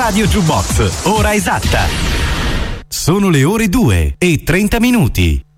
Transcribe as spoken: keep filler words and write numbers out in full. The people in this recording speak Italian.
Radio Jukebox, ora esatta. Sono le ore due e trenta minuti.